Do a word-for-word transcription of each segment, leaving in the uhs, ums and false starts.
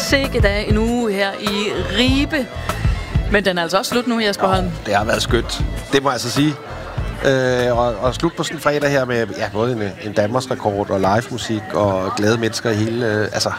sikke dag en uge her i Ribe. Men den er altså også slut nu, Jesper Holm. Det har været skønt. Det må jeg altså sige. Øh, og, og slut på sådan en fredag her med ja, både en, en Danmarks rekord og live musik og glade mennesker i hele... Øh, altså,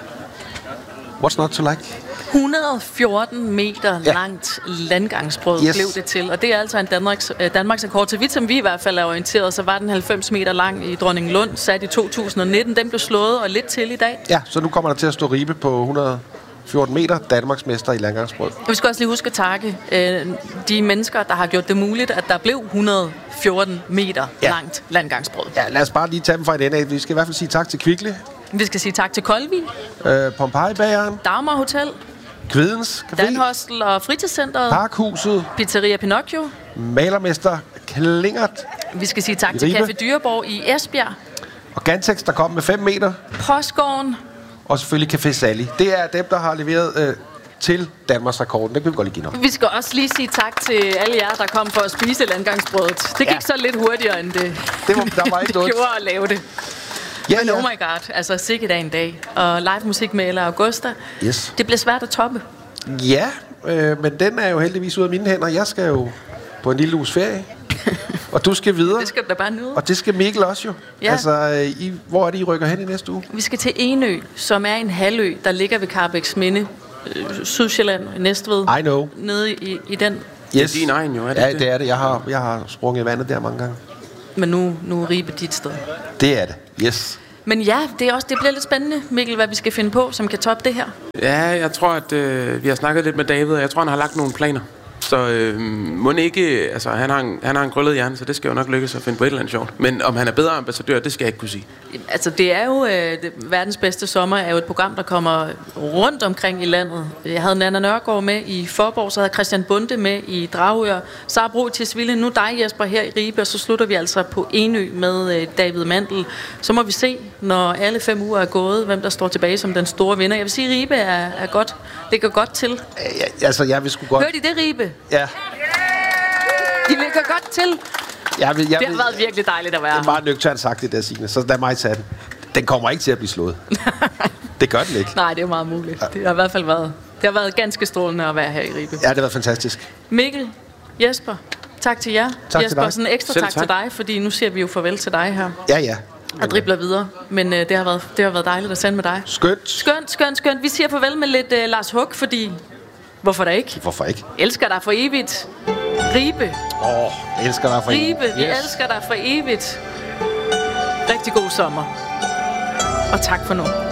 what's not to like? et hundrede og fjorten meter ja. langt landgangsbrød Yes. blev det til. Og det er altså en Danmarks, øh, Danmarks rekord. Til vidt som vi i hvert fald er orienteret, så var den halvfems meter lang i Dronninglund, sat i to tusind og nitten. Den blev slået og lidt til i dag. Ja, så nu kommer der til at stå Ribe på et hundrede og fjorten meter, Danmarks mester i landgangsbrød. Vi skal også lige huske at takke øh, de mennesker, der har gjort det muligt, at der blev et hundrede og fjorten meter Ja. langt landgangsbrød. Ja, lad os bare lige tage dem fra et ende af. Vi skal i hvert fald sige tak til Kvickly, Vi skal sige tak til Kolvi, øh, Pompeji-bageren, Dagmar Hotel, Kvidens Café, Danhostel og Fritidscenteret, Parkhuset, Pizzeria Pinocchio. Malermester Klingert Vi skal sige tak I til Ribe. Café Dyreborg i Esbjerg, og Gantex, der kom med fem meter. Postgården. Og selvfølgelig Café Sally. Det er dem, der har leveret øh, til Danmarks rekorden. Det kan vi godt lige give noget. Vi skal også lige sige tak til alle jer, der kom for at spise landgangsbrødet. Det gik Ja. så lidt hurtigere, end det, Det var, der var ikke det noget. gjorde at lave det. Ja, Men ja. oh my god, altså sikke dag en dag. Og live musik med Ella Augusta. Yes. Det bliver svært at toppe. Ja, øh, men den er jo heldigvis ude af mine hænder. Jeg skal jo på en lille uges ferie. Og du skal videre. Det skal du da bare nyde. Og det skal Mikkel også jo. Ja. Altså, øh, I, hvor er det, I rykker hen i næste uge? Vi skal til Enø, som er en halvø, der ligger ved Karrebæksminde, øh, Sydsjælland, Næstved. I know. Nede i, i den. Det er din egen jo, er det Ja, ikke det er det. Jeg har, jeg har sprunget i vandet der mange gange. Men nu, nu er Ribe dit sted. Det er det. Yes. Men ja, det, er også, det bliver lidt spændende, Mikkel, hvad vi skal finde på, som kan toppe det her. Ja, jeg tror, at øh, vi har snakket lidt med David, og jeg tror, han har lagt nogle planer. Så øh, må ikke... Altså, han har, en, han har en krøllet hjerne, så det skal jo nok lykkes at finde på et eller andet sjovt. Men om han er bedre ambassadør, det skal jeg ikke kunne sige. Altså, det er jo... Øh, det, verdens bedste sommer er jo et program, der kommer rundt omkring i landet. Jeg havde Nana Nørgaard med i Forborg, så havde Christian Bunde med i Dragør, Sara Bro til Sville, nu dig, Jesper, her i Ribe, og så slutter vi altså på Enø med øh, David Mandel. Så må vi se, når alle fem uger er gået, hvem der står tilbage som den store vinder. Jeg vil sige, at Ribe er, er godt. Det går godt til. Ja, altså, jeg vil sgu godt... Hørte I det, Ribe? Ja. De ligger godt til. Jeg vil, jeg Det vil, har været virkelig dejligt at være det er meget nøgternt sagt, det der, Signe. Så lad mig tage den. Den kommer ikke til at blive slået. Det gør den ikke. Nej, det er meget muligt. Det har i hvert fald været, det har været ganske strålende at være her i Ribe. Ja, det var fantastisk. Mikkel, Jesper, tak til jer. til Jesper, dig. sådan en ekstra Selv tak, tak. til dig, fordi nu siger vi jo farvel til dig her. Ja, ja. Og dribler videre. Men øh, det, har været, det har været dejligt at sende med dig. Skønt. Skønt, skønt, skønt. Vi siger farvel med lidt øh, Lars Hug, fordi... Hvorfor da ikke? Hvorfor ikke? Elsker dig for evigt. Ribe. Åh, oh, jeg elsker dig for Ribe, vi Yes. elsker dig for evigt. Rigtig god sommer. Og tak for nu.